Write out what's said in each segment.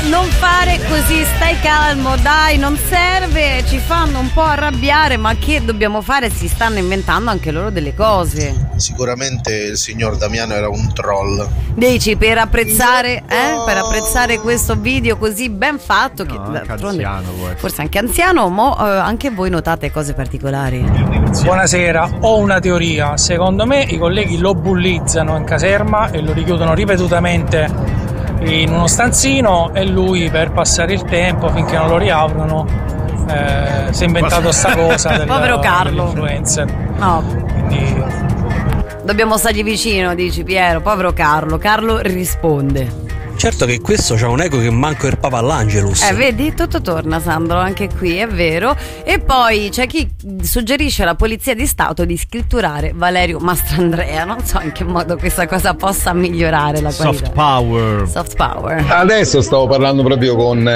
non fare così, stai calmo, dai, non serve, ci fanno un po' arrabbiare, ma che dobbiamo fare? Si stanno inventando anche loro delle cose. Sicuramente il signor Damiano era un troll. Dici, per apprezzare, per apprezzare questo video così ben fatto, che anche anziano, forse anche anziano, ma anche voi notate cose particolari. Buonasera, ho una teoria. Secondo me i colleghi lo bullizzano in caserma e lo richiudono ripetutamente in uno stanzino, e lui, per passare il tempo finché non lo riaprono, si è inventato sta cosa povero Carlo, dell'influencer. No, quindi dobbiamo stargli vicino, dici Piero, povero Carlo. Carlo risponde: certo che questo c'ha un eco che manco il Papa all'Angelus. Vedi, tutto torna, Sandro, anche qui, è vero. E poi c'è chi suggerisce alla Polizia di Stato di scritturare Valerio Mastrandrea. Non so in che modo questa cosa possa migliorare la qualità. Soft power. Adesso stavo parlando proprio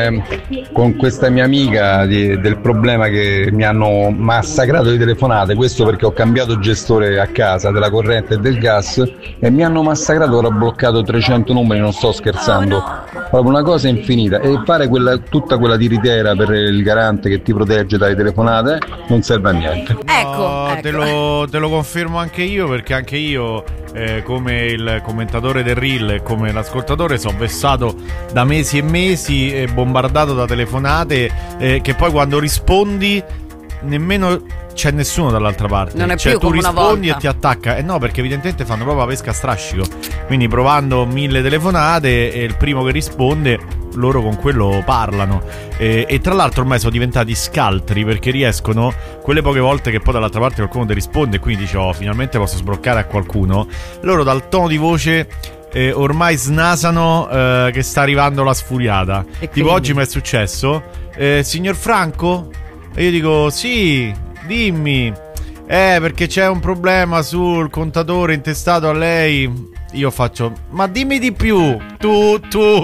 con questa mia amica del problema che mi hanno massacrato di telefonate. Questo perché ho cambiato gestore a casa della corrente e del gas e mi hanno massacrato, ora ho bloccato 300 numeri, non sto scherzando. Proprio una cosa infinita, e fare tutta quella tiritera per il garante che ti protegge dalle telefonate non serve a niente. Ecco. Te lo confermo anche io, perché anche io come il commentatore del Reel e come l'ascoltatore sono vessato da mesi e mesi, bombardato da telefonate che poi quando rispondi nemmeno c'è nessuno dall'altra parte. Non è cioè, più tu come una rispondi volta. e ti attacca. No, perché evidentemente fanno proprio la pesca a strascico. Quindi provando 1000 telefonate e il primo che risponde, loro con quello parlano. E tra l'altro ormai sono diventati scaltri, perché riescono, quelle poche volte che poi dall'altra parte qualcuno ti risponde e quindi dici oh, finalmente posso sbroccare a qualcuno, loro dal tono di voce ormai snasano che sta arrivando la sfuriata. Tipo oggi mi è successo signor Franco? E io dico sì, dimmi. Perché c'è un problema sul contatore intestato a lei. Io faccio, ma dimmi di più. Tu.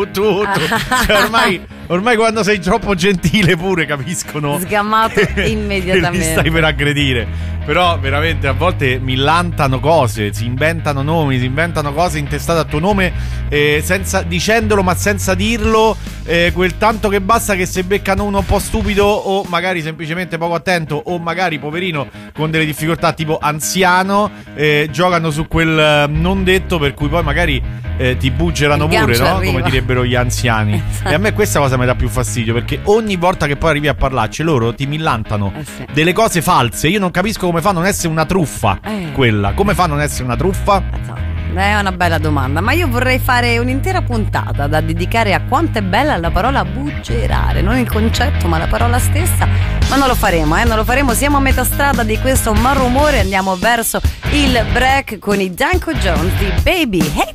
Cioè, ormai quando sei troppo gentile pure capiscono. Sgammato immediatamente. Che li stai per aggredire. Però veramente a volte millantano cose, si inventano nomi, si inventano cose intestate a tuo nome, dicendolo ma senza dirlo, quel tanto che basta che se beccano uno un po' stupido o magari semplicemente poco attento o magari poverino con delle difficoltà tipo anziano, giocano su quel non detto, per cui poi magari ti buggerano pure, no? Come direbbero gli anziani. E a me questa cosa mi dà più fastidio, perché ogni volta che poi arrivi a parlarci loro ti millantano delle cose false. Io non capisco come fa a non essere una truffa quella. Come fa a non essere una truffa? È una bella domanda, ma io vorrei fare un'intera puntata da dedicare a quanto è bella la parola buggerare, non il concetto ma la parola stessa, ma non lo faremo, siamo a metà strada di questo malumore, andiamo verso il break con i Danko Jones di Baby Hate